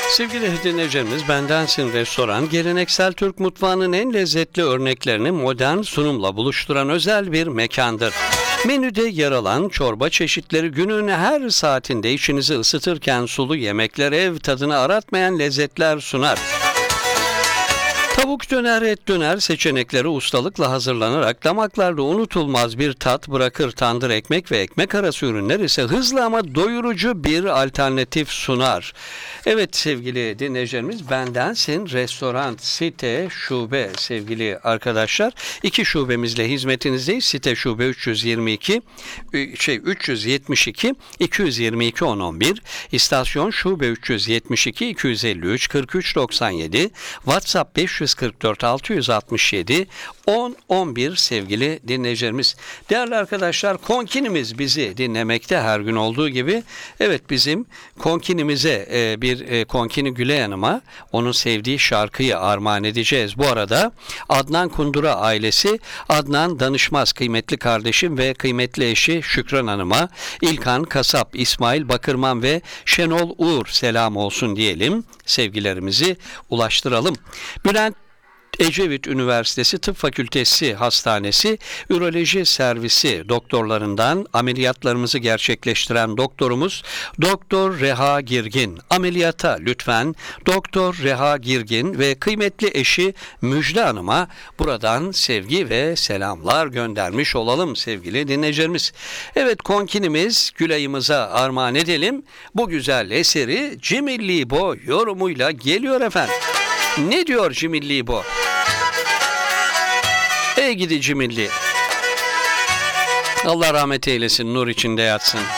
Sevgili dinleyicilerimiz, Bendensin Restoran, geleneksel Türk mutfağının en lezzetli örneklerini modern sunumla buluşturan özel bir mekandır. Menüde yer alan çorba çeşitleri günün her saatinde içinizi ısıtırken sulu yemekler ev tadını aratmayan lezzetler sunar. Tavuk döner, et döner seçenekleri ustalıkla hazırlanarak damaklarda unutulmaz bir tat bırakır. Tandır ekmek ve ekmek arası ürünler ise hızlı ama doyurucu bir alternatif sunar. Evet sevgili dinleyicilerimiz, Bendensin Restoran Site Şube sevgili arkadaşlar. 2 şubemizle hizmetinizdeyiz. Site Şube 372 222 1011, İstasyon Şube 372 253 43 97, WhatsApp 544 667 1011 sevgili dinleyicilerimiz. Değerli arkadaşlar, konkinimiz bizi dinlemekte her gün olduğu gibi. Evet, bizim konkinimize bir Konkini Güleyan'ıma onun sevdiği şarkıyı armağan edeceğiz. Bu arada Adnan Kundura ailesi, Adnan Danışmaz kıymetli kardeşim ve kıymetli eşi Şükran Hanım'a, İlkan Kasap, İsmail Bakırman ve Şenol Uğur selam olsun diyelim. Sevgilerimizi ulaştıralım. Bülent Ecevit Üniversitesi Tıp Fakültesi Hastanesi Üroloji Servisi doktorlarından ameliyatlarımızı gerçekleştiren doktorumuz Doktor Reha Girgin. Ameliyata lütfen Doktor Reha Girgin ve kıymetli eşi Müjde Hanım'a buradan sevgi ve selamlar göndermiş olalım sevgili dinleyicilerimiz. Evet, konkinimiz Gülay'ımıza armağan edelim. Bu güzel eseri Cimilli Bo yorumuyla geliyor efendim. Ne diyor Cimilli Bo? Ey gidi Cimilli, Allah rahmet eylesin, nur içinde yatsın.